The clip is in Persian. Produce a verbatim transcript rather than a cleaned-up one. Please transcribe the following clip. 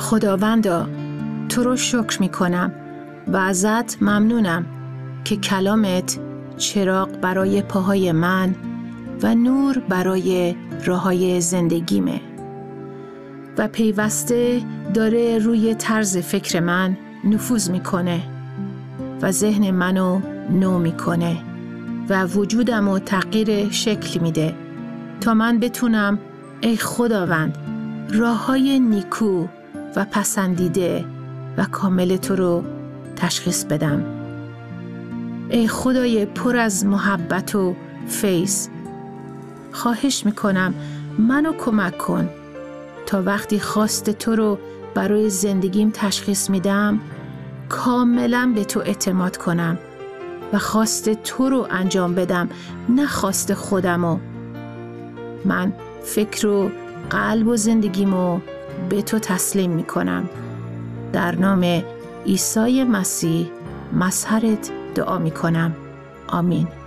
خداوندا، تو رو شکر می کنم و ازت ممنونم که کلامت چراغ برای پاهای من و نور برای راههای زندگیمه و پیوسته داره روی طرز فکر من نفوذ میکنه و ذهن منو نو میکنه و وجودمو تغییر شکل میده تا من بتونم ای خداوند راههای نیکو و پسندیده و کامل تو رو تشخیص بدم. ای خدای پر از محبت و فیض، خواهش میکنم منو کمک کن تا وقتی خواست تو رو برای زندگیم تشخیص میدم کاملا به تو اعتماد کنم و خواست تو رو انجام بدم، نه خواست خودمو. من فکر و قلب و زندگیمو به تو تسلیم میکنم. در نام عیسی مسیح مظهرت دعا میکنم. آمین.